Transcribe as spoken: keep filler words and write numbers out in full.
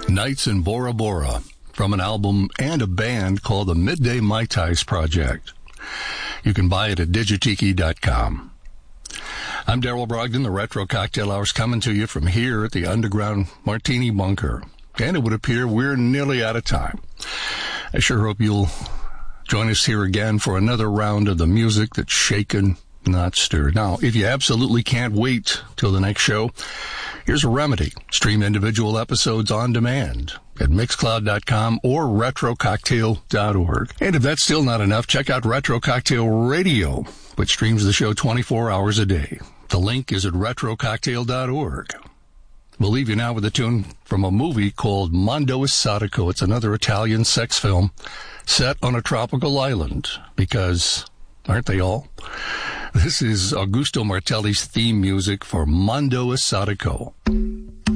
Nights in Bora Bora, from an album and a band called the Midday Mai Tais Project. You can buy it at digitiki dot com. I'm Daryl Brogdon. The Retro Cocktail Hour's coming to you from here at the Underground Martini Bunker. And it would appear we're nearly out of time. I sure hope you'll join us here again for another round of the music that's shaken, not stirred. Now, if you absolutely can't wait till the next show, here's a remedy. Stream individual episodes on demand at mixcloud dot com or retro cocktail dot org. And if that's still not enough, check out Retro Cocktail Radio, which streams the show twenty-four hours a day. The link is at retro cocktail dot org. We'll leave you now with a tune from a movie called Mondo Sadako. It's another Italian sex film set on a tropical island, because aren't they all? This is Augusto Martelli's theme music for Mondo Sadako.